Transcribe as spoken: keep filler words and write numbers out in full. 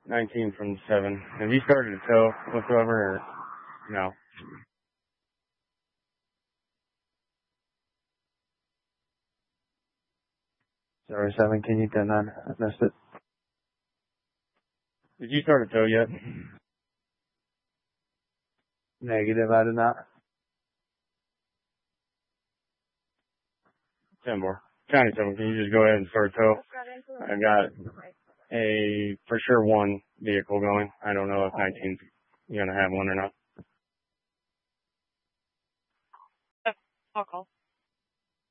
nineteen from seven. Have you started a tow whatsoever, or no? Sorry, seven, can you ten nine? I missed it. Did you start a tow yet? Negative, I did not. ten more. County seven, can you just go ahead and start a tow? I got a, for sure, one vehicle going. I don't know if nineteen's going to have one or not. I'll call.